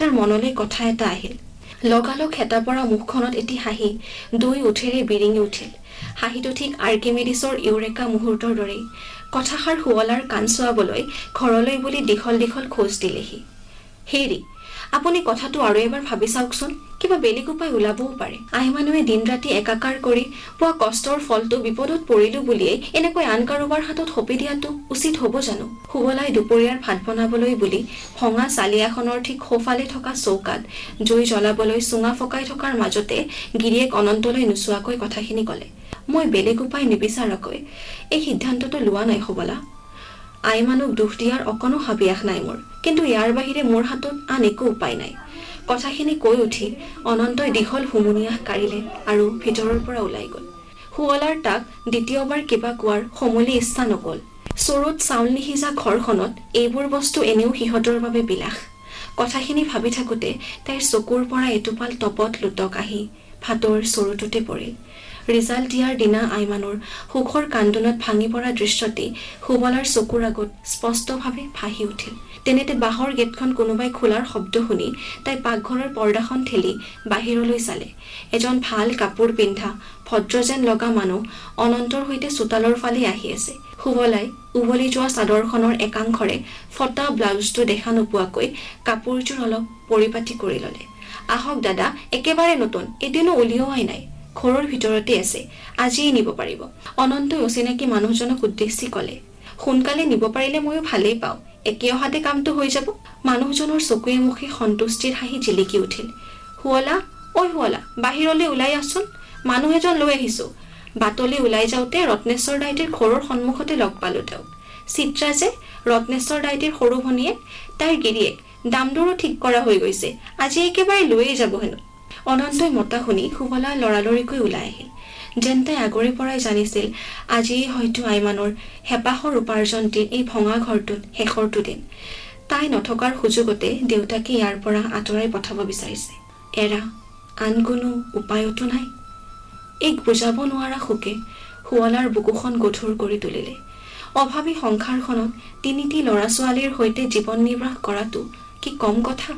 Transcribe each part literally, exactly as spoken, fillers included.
তাৰ মনলৈ কথা এটা আহিল। লগালগ হেতা পৰা মুখখনত এটি হাঁহি দুই উঠেৰে বিৰিঙি উঠিল। হাঁহিটো ঠিক আৰ্কিমিডিছৰ ইউৰেকা মুহূৰ্তৰ দৰেই। কথাষাৰ সুৱলাৰ কাণ চোৱাবলৈ ঘৰলৈ বুলি দীঘল দীঘল খোজ দিলেহি। হেৰি, আপুনি কথাটো আৰু এবাৰ ভাবি চাওকচোন, কিবা বেলেগ উপায় ওলাবও পাৰে। আই মানুহে দিন ৰাতি একাকাৰ কৰি পোৱা কষ্টৰ ফলটো বিপদত পৰিলো বুলিয়েই এনেকৈ আন কাৰোবাৰ হাতত সঁপি দিয়াটো উচিত হ'ব জানো? সুবলাই দুপৰীয়াৰ ভাত বনাবলৈ বুলি ভঙা চালিয়াখনৰ ঠিক সোঁফালে থকা চৌকাত জুই জ্বলাবলৈ চুঙা ফকাই থকাৰ মাজতে গিৰিয়েক অনন্তলৈ নোচোৱাকৈ কথাখিনি ক'লে। মই বেলেগ উপায় নিবিচাৰাকৈ এই সিদ্ধান্তটো লোৱা নাই সুবলা। আই মানুহক দোষ দিয়াৰ অকণো হাবিয়াস নাই মোৰ, কিন্তু ইয়াৰ বাহিৰে মোৰ হাতত আন একো উপায় নাই। কথাখিনি কৈ উঠি অনন্তই দীঘল হুমুনিয়াহ কাঢ়িলে আৰু ভিতৰৰ পৰা ওলাই গ'ল। সুৱলাৰ তাক দ্বিতীয়বাৰ কিবা কোৱাৰ সমূলি ইচ্ছা নগ'ল। চৰুত চাউল নিসিজা ঘৰখনত এইবোৰ বস্তু এনেও সিহঁতৰ বাবে বিলাস। কথাখিনি ভাবি থাকোঁতে তাইৰ চকুৰ পৰা এটোপাল তপত লোটক আহি ভাতৰ চৰুটোতে পৰিল। ৰিজাল্ট দিয়াৰ দিনা আইমানুৰ সুখৰ কান্দোনত ভাঙি পৰা দৃশ্যটি সুবলাৰ চকুৰ আগত স্পষ্টভাৱে ভাহি উঠিল। তেনেতে বাঁহৰ গেটখন কোনোবাই খোলাৰ শব্দ শুনি তাই পাকঘৰৰ পৰ্দাখন ঠেলি বাহিৰলৈ চালে। এজন ভাল কাপোৰ পিন্ধা ভদ্ৰ যেন লগা মানুহ অনন্তৰ সৈতে চোতালৰ ফালে আহি আছে। সুবলাই উভলি যোৱা চাদৰখনৰ একাংশৰে ফটা ব্লাউজটো দেখা নোপোৱাকৈ কাপোৰযোৰ অলপ পৰিপাটি কৰি ল'লে। আহক দাদা, একেবাৰে নতুন, এদিনো উলিওৱাই নাই, ঘৰৰ ভিতৰতে আছে, আজিয়েই নিব পাৰিব। অনন্তই অচিনাকি মানুহজনক উদ্দেশ্যি ক'লে। সোনকালে নিব পাৰিলে ময়ো ভালেই পাওঁ, একে অহাতে কামটো হৈ যাব। মানুহজনৰ চকুৱে মুখে সন্তুষ্টিৰ হাঁহি জিলিকি উঠিল। সুৱলা, ঐ সুৱলা, বাহিৰলৈ ওলাই আহচোন, মানুহ এজন লৈ আহিছো। বাটলৈ ওলাই যাওঁতে ৰত্নেশ্বৰ দাইটিৰ ঘৰৰ সন্মুখতে লগ পালো তেওঁক। চিত্ৰা যে ৰত্নেশ্বৰ দাইটিৰ সৰু ভনীয়েক, তাইৰ গিৰিয়েক, দাম দৰো ঠিক কৰা হৈ গৈছে, আজি একেবাৰে লৈয়ে যাব হেনো। অনন্তই মতা শুনি সুবলা লৰালৰিকৈ ওলাই আহিল। যেন তাই আগৰে পৰাই জানিছিল আজিয়েই হয়তো আইমানৰ হেঁপাহৰ উপাৰ্জন দিন এই ভঙা ঘৰটোত শেষৰটো দিন। তাই নথকাৰ সুযোগতে দেউতাকে ইয়াৰ পৰা আঁতৰাই পঠাব বিচাৰিছে। এৰা আন কোনো উপায়তো নাই। এক বুজাব নোৱাৰা শোকে সুৱলাৰ বুকুখন গধুৰ কৰি তুলিলে। অভাৱী সংসাৰখনত তিনিটি ল'ৰা ছোৱালীৰ সৈতে জীৱন নিৰ্বাহ কৰাটো কি কম কথা?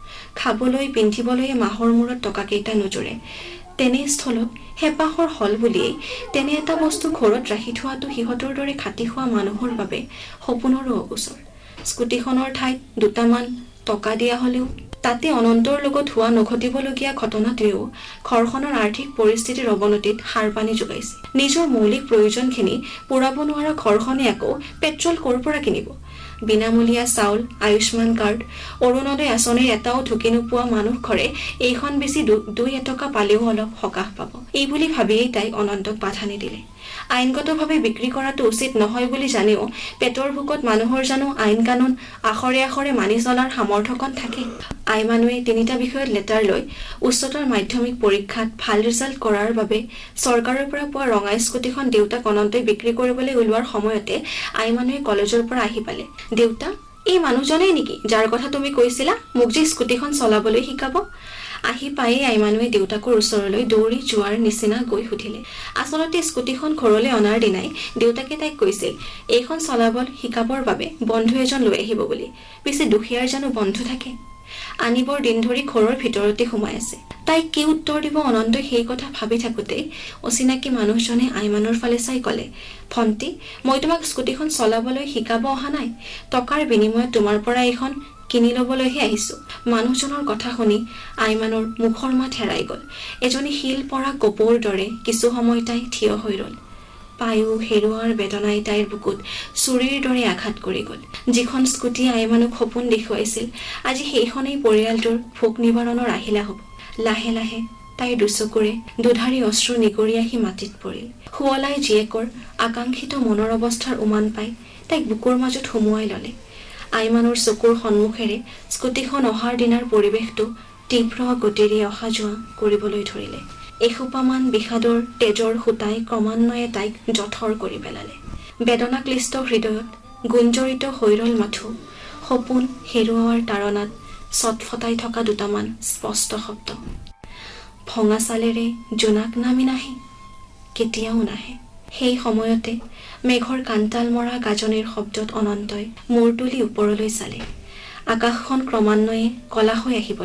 খাবলৈ পিন্ধিবলৈ মাহৰ মূৰত টকাকেইটা নোজোৰে। তেনেস্থলত হেঁপাহৰ হল বুলিয়েই তেনে এটা বস্তু ঘৰত ৰাখি থোৱাটো সিহঁতৰ দৰে খাটি খোৱা মানুহৰ বাবে সপোনৰো অগোচৰ। স্কুটিখনৰ ঠাইত দুটামান টকা দিয়া হলেও তাতে অনন্তৰ লগত হোৱা নঘটিবলগীয়া ঘটনাটোৱেও ঘৰখনৰ আৰ্থিক পৰিস্থিতিৰ অৱনতিত সাৰ পানী যোগাইছে। নিজৰ মৌলিক প্ৰয়োজনখিনি পূৰাব নোৱাৰা ঘৰখনে আকৌ পেট্ৰল ক'ৰ পৰা কিনিব? বিনামূলীয়া চাউল, আয়ুষ্মান কাৰ্ড, অৰুণোদয় আঁচনিৰ এটাও ঢুকি নোপোৱা মানুহ ঘৰে এইখন বেছি দুই এটকা পালেও অলপ সকাহ পাব, এই বুলি ভাবিয়েই তাই অনন্তক বাধা নিদিলে। আইনগতভাৱে বিক্ৰী কৰাটো উচিত নহয় বুলি জানিও পেটৰ ভোকত মানুহৰ জানো আইন কানুন আখৰে আখৰে মানি চলাৰ সামৰ্থ্যকণ থাকে? আই মানুহে তিনিটা বিষয়ত লেটাৰ লৈ উচ্চতৰ মাধ্যমিক পৰীক্ষাত ভাল ৰিজাল্ট কৰাৰ বাবে চৰকাৰৰ পৰা পোৱা ৰঙা স্কুটিখন দেউতাক অনন্তই বিক্ৰী কৰিবলৈ ওলোৱাৰ সময়তে আই মানুহে কলেজৰ পৰা আহি পালে। দেউতা, এই মানুহজনেই নেকি যাৰ কথা তুমি কৈছিলা মোক যে স্কুটিখন চলাবলৈ শিকাব? আহি পায়েই আই মানুহে দেউতাকৰ ওচৰলৈ দৌৰি যোৱাৰ নিচিনা গৈ সুধিলে। আচলতে স্কুটিখন ঘৰলৈ অনাৰ দিনাই দেউতাকে তাইক কৈছিল এইখন চলাব শিকাবৰ বাবে বন্ধু এজন লৈ আহিব বুলি। পিছে দুখীয়াৰ জানো বন্ধু থাকে? আনিবৰ দিন ধৰি ঘৰৰ ভিতৰতে সোমাই আছে। তাইক কি উত্তৰ দিব অনন্তই সেই কথা ভাবি থাকোঁতেই অচিনাকি মানুহজনে আইমানৰ ফালে চাই ক'লে, ভণ্টি, মই তোমাক স্কুটিখন চলাবলৈ শিকাব অহা নাই, টকাৰ বিনিময়ত তোমাৰ পৰা এইখন কিনি ল'বলৈহে আহিছো। মানুহজনৰ কথা শুনি আইমানৰ মুখৰ মাত হেৰাই গ'ল। এজনী শিল পৰা কপৌৰ দৰে কিছু সময় তাই থিয় হৈ ৰ'ল। পায়ু হেৰুৱাৰ বেদনাই তাইৰ বুকুত চুৰিৰ দৰে আঘাত কৰি গ'ল। যিখন স্কুটি আইমানক সপোন দেখুৱাইছিল আজি সেইখনেই পৰিয়ালটোৰ ভোক নিবাৰণৰ আহিলা হ'ব। লাহে লাহে তাইৰ দুচকুৰে দুধাৰি অশ্ৰু নিগৰি আহি মাটিত পৰিল। সুৱলাই জীয়েকৰ আকাংক্ষিত মনৰ অৱস্থাৰ উমান পাই তাইক বুকুৰ মাজত সুমুৱাই ল'লে। আইমানৰ চকুৰ সন্মুখেৰে স্কুটিখন অহাৰ দিনাৰ পৰিৱেশটো তীব্ৰ গতিৰে অহা যোৱা কৰিবলৈ ধৰিলে। এসোপামান বিষাদৰ তেজৰ সূতাই ক্ৰমান্বয়ে তাইক জঠৰ কৰি পেলালে। বেদনাক্লিষ্ট হৃদয়ত গুঞ্জৰিত হৈ ৰল মাথো সপোন হেৰুৱাৰ তাৰণাত চটফটাই থকা দুটামান স্পষ্ট শব্দ। ভঙা চালেৰে জোনাক নামি নাহে, কেতিয়াও নাহে। সেই সময়তে মেঘৰ কাণ্টাল মৰা গাজনিৰ শব্দত অনন্তই মূৰ তুলি ওপৰলৈ চালে। আকাশখন ক্ৰমান্বয়ে কলা হৈ আহিব